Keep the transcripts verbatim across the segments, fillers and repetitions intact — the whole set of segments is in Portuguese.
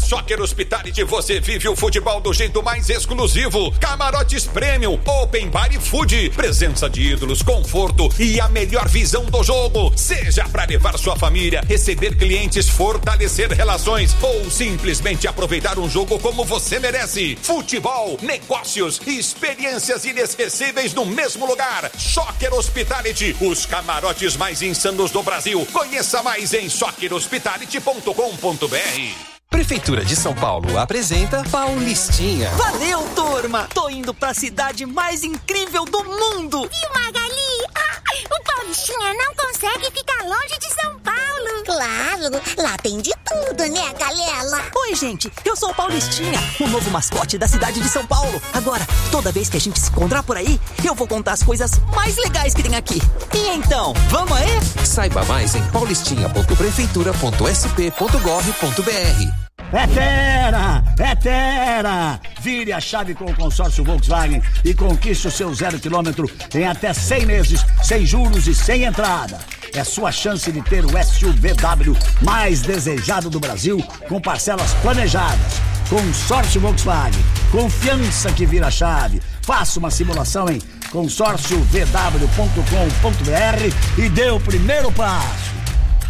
Soccer Hospitality você vive o futebol do jeito mais exclusivo. Camarotes Premium, Open Bar e Food, presença de ídolos, conforto e a melhor visão do jogo. Seja para levar sua família, receber clientes, fortalecer relações ou simplesmente aproveitar um jogo como você merece. Futebol, negócios e experiências inesquecíveis no mesmo lugar. Soccer Hospitality, os camarotes mais insanos do Brasil. Conheça mais em soccer hospitality ponto com ponto b r. Prefeitura de São Paulo apresenta Paulistinha. Valeu, turma! Tô indo pra cidade mais incrível do mundo! Viu, Magali? Ah, o Paulistinha não consegue ficar longe de São Paulo. Claro, lá tem de tudo, né, galera? Oi, gente, eu sou o Paulistinha, o novo mascote da cidade de São Paulo. Agora, toda vez que a gente se encontrar por aí, eu vou contar as coisas mais legais que tem aqui. E então, vamos aí? Saiba mais em paulistinha ponto prefeitura ponto s p ponto gov ponto b r. É Terra! É Terra! Vire a chave com o consórcio Volkswagen e conquiste o seu zero quilômetro em até cem meses, sem juros e sem entrada. É sua chance de ter o S U V W mais desejado do Brasil, com parcelas planejadas. Consórcio Volkswagen. Confiança que vira chave. Faça uma simulação em consórcio v w ponto com ponto b r e dê o primeiro passo.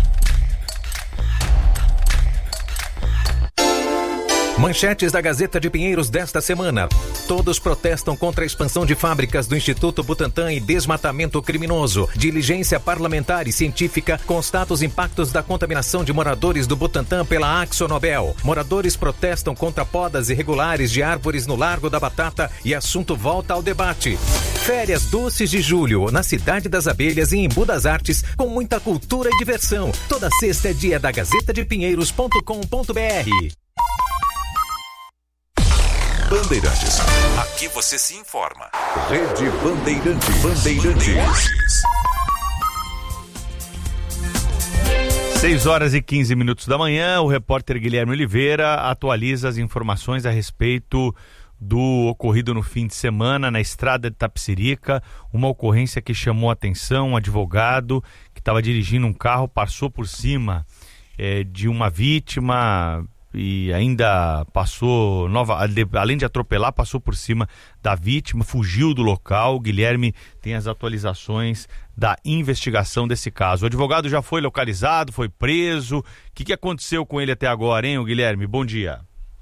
Manchetes da Gazeta de Pinheiros desta semana. Todos protestam contra a expansão de fábricas do Instituto Butantan e desmatamento criminoso. Diligência parlamentar e científica constata os impactos da contaminação de moradores do Butantan pela AkzoNobel. Moradores protestam contra podas irregulares de árvores no Largo da Batata e assunto volta ao debate. Férias doces de julho na Cidade das Abelhas e em Embu das Artes, com muita cultura e diversão. Toda sexta é dia da Gazeta de Pinheiros ponto com ponto b r. Bandeirantes. Aqui você se informa. Rede Bandeirantes. Bandeirantes. seis horas e quinze minutos da manhã, o repórter Guilherme Oliveira atualiza as informações a respeito do ocorrido no fim de semana na estrada de Itapecerica, uma ocorrência que chamou a atenção. Um advogado que estava dirigindo um carro passou por cima é, de uma vítima e ainda passou, nova, além de atropelar, passou por cima da vítima, fugiu do local. O Guilherme tem as atualizações da investigação desse caso. O advogado já foi localizado, foi preso. O que, que aconteceu com ele até agora, hein, o Guilherme? Bom dia.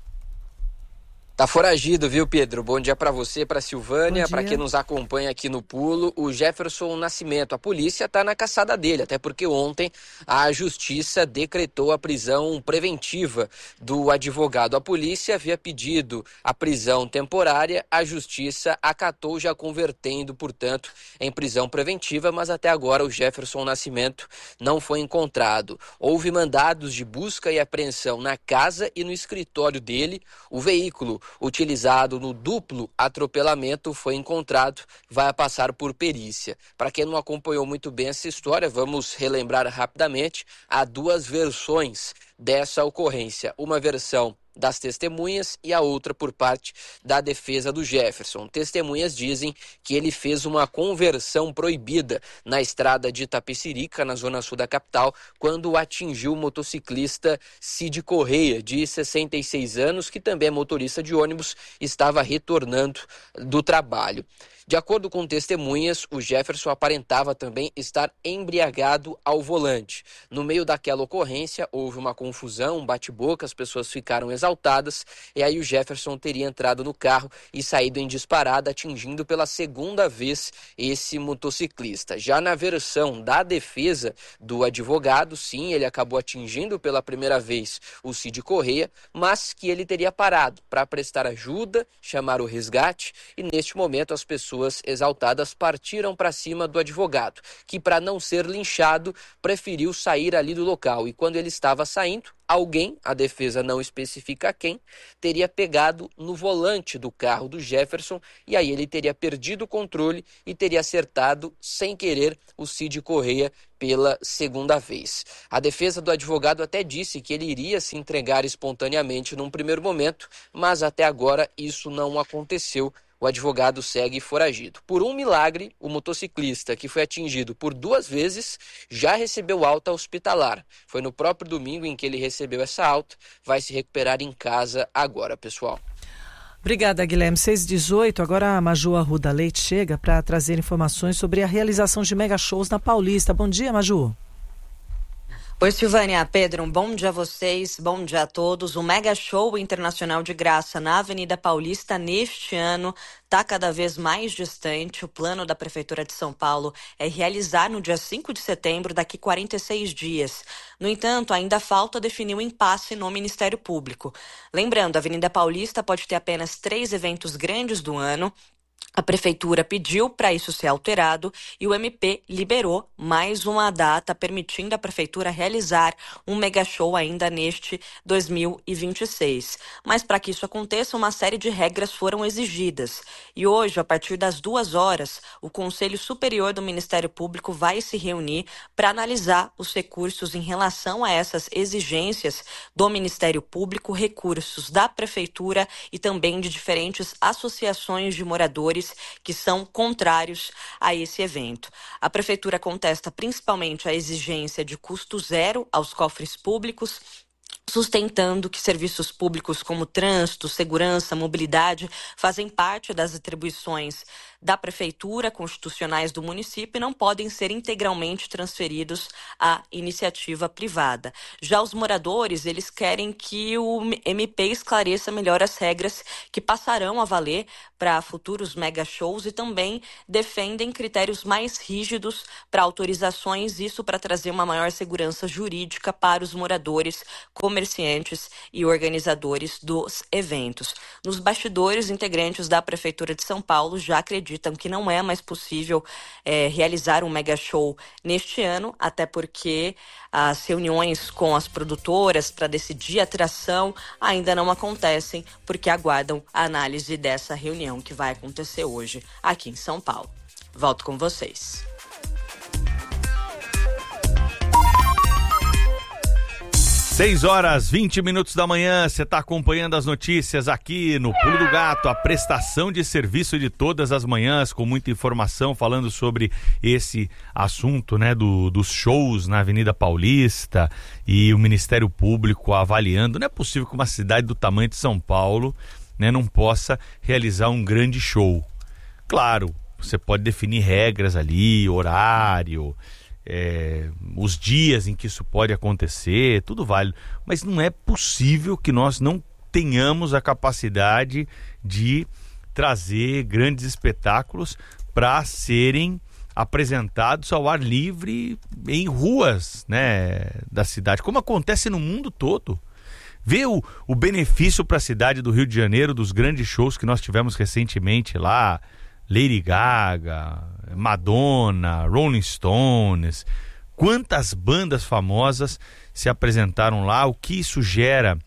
Tá foragido, viu, Pedro? Bom dia pra você, pra Silvânia, pra quem nos acompanha aqui no Pulo. O Jefferson Nascimento, a polícia tá na caçada dele, até porque ontem a justiça decretou a prisão preventiva do advogado. A polícia havia pedido a prisão temporária, a justiça acatou, já convertendo, portanto, em prisão preventiva, mas até agora o Jefferson Nascimento não foi encontrado. Houve mandados de busca e apreensão na casa e no escritório dele. O veículo utilizado no duplo atropelamento foi encontrado, vai passar por perícia. Para quem não acompanhou muito bem essa história, vamos relembrar rapidamente. Há duas versões dessa ocorrência. Uma versão das testemunhas e a outra por parte da defesa do Jefferson. Testemunhas dizem que ele fez uma conversão proibida na estrada de Itapecerica, na zona sul da capital, quando atingiu o motociclista Cid Correia, de sessenta e seis anos, que também é motorista de ônibus, estava retornando do trabalho. De acordo com testemunhas, o Jefferson aparentava também estar embriagado ao volante. No meio daquela ocorrência, houve uma confusão, um bate-boca, as pessoas ficaram exaltadas, e aí o Jefferson teria entrado no carro e saído em disparada, atingindo pela segunda vez esse motociclista. Já na versão da defesa do advogado, sim, ele acabou atingindo pela primeira vez o Cid Correia, mas que ele teria parado para prestar ajuda, chamar o resgate, e neste momento as pessoas exaltadas partiram para cima do advogado, que, para não ser linchado, preferiu sair ali do local. E quando ele estava saindo, alguém, a defesa não especifica quem, teria pegado no volante do carro do Jefferson, e aí ele teria perdido o controle e teria acertado, sem querer, o Cid Correia pela segunda vez. A defesa do advogado até disse que ele iria se entregar espontaneamente num primeiro momento, mas até agora isso não aconteceu. o advogado segue foragido. Por um milagre, o motociclista, que foi atingido por duas vezes, já recebeu alta hospitalar. Foi no próprio domingo em que ele recebeu essa alta. Vai se recuperar em casa agora, pessoal. Obrigada, Guilherme. seis e dezoito, agora a Maju Arruda Leite chega para trazer informações sobre a realização de mega shows na Paulista. Bom dia, Maju. Oi, Silvânia, Pedro, um bom dia a vocês, bom dia a todos. O Mega Show Internacional de Graça na Avenida Paulista neste ano está cada vez mais distante. O plano da Prefeitura de São Paulo é realizar no dia cinco de setembro, daqui quarenta e seis dias. No entanto, ainda falta definir o impasse no Ministério Público. Lembrando, a Avenida Paulista pode ter apenas três eventos grandes do ano. A Prefeitura pediu para isso ser alterado e o M P liberou mais uma data, permitindo a Prefeitura realizar um mega show ainda neste dois mil e vinte e seis. Mas para que isso aconteça, uma série de regras foram exigidas. E hoje, a partir das duas horas, o Conselho Superior do Ministério Público vai se reunir para analisar os recursos em relação a essas exigências do Ministério Público, recursos da Prefeitura e também de diferentes associações de moradores que são contrários a esse evento. A Prefeitura contesta principalmente a exigência de custo zero aos cofres públicos, sustentando que serviços públicos como trânsito, segurança, mobilidade fazem parte das atribuições da Prefeitura, constitucionais do município, e não podem ser integralmente transferidos à iniciativa privada. Já os moradores, eles querem que o M P esclareça melhor as regras que passarão a valer para futuros mega shows e também defendem critérios mais rígidos para autorizações, isso para trazer uma maior segurança jurídica para os moradores, comerciantes e organizadores dos eventos. Nos bastidores, integrantes da Prefeitura de São Paulo já acreditam que não é mais possível é, realizar um mega show neste ano, até porque as reuniões com as produtoras para decidir a atração ainda não acontecem, porque aguardam a análise dessa reunião que vai acontecer hoje aqui em São Paulo. Volto com vocês. seis horas, vinte minutos da manhã, você está acompanhando as notícias aqui no Pulo do Gato, a prestação de serviço de todas as manhãs, com muita informação, falando sobre esse assunto, né, do, dos shows na Avenida Paulista e o Ministério Público avaliando. Não é possível que uma cidade do tamanho de São Paulo, né, não possa realizar um grande show. Claro, você pode definir regras ali, horário, É, os dias em que isso pode acontecer, tudo válido, mas não é possível que nós não tenhamos a capacidade de trazer grandes espetáculos para serem apresentados ao ar livre em ruas, né, da cidade, como acontece no mundo todo. Vê o, o benefício para a cidade do Rio de Janeiro dos grandes shows que nós tivemos recentemente lá, Lady Gaga, Madonna, Rolling Stones, quantas bandas famosas se apresentaram lá, o que isso gera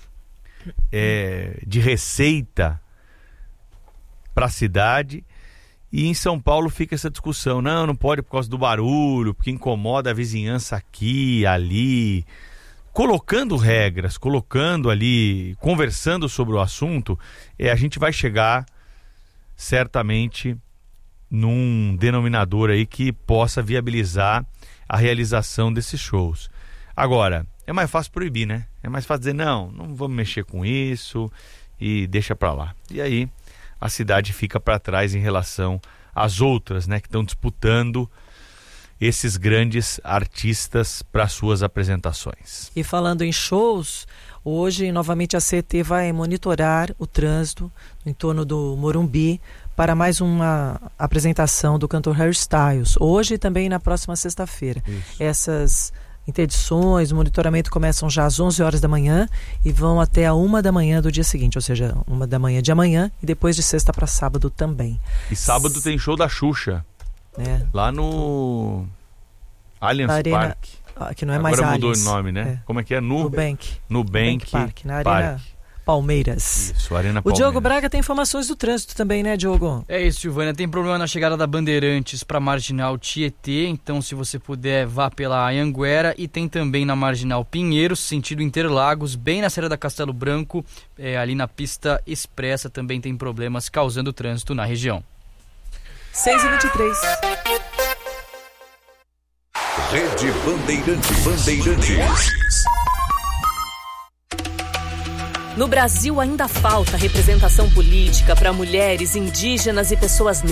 é, de receita para a cidade. E em São Paulo fica essa discussão, não, não pode por causa do barulho, porque incomoda a vizinhança aqui, ali, colocando regras, colocando ali, conversando sobre o assunto, é, a gente vai chegar certamente num denominador aí que possa viabilizar a realização desses shows. Agora, é mais fácil proibir, né? É mais fácil dizer, não, não vamos mexer com isso e deixa pra lá. E aí a cidade fica para trás em relação às outras, né, que estão disputando esses grandes artistas para suas apresentações. E falando em shows, hoje novamente a C E T vai monitorar o trânsito em torno do Morumbi para mais uma apresentação do cantor Harry Styles, hoje e também na próxima sexta-feira. Isso. Essas interdições, o monitoramento começam já às onze horas da manhã e vão até a uma da manhã do dia seguinte, ou seja, uma da manhã de amanhã e depois de sexta para sábado também. E sábado tem show da Xuxa, é. Lá no Allianz Arena, Parque. Que não é mais Agora Allianz. Mudou o nome, né? É. Como é que é? Nu... Nubank. Nubank Park. Na Arena, Park. Palmeiras. Isso, Arena O Palmeiras. Diogo Braga tem informações do trânsito também, né, Diogo? É isso, Silvânia. Tem problema na chegada da Bandeirantes para Marginal Tietê, então se você puder, vá pela Anhanguera. E tem também na Marginal Pinheiros, sentido Interlagos, bem na saída da Castelo Branco, é, ali na pista expressa, também tem problemas causando trânsito na região. seis e vinte e três. Rede Bandeirantes. Bandeirantes. No Brasil ainda falta representação política para mulheres, indígenas e pessoas negras.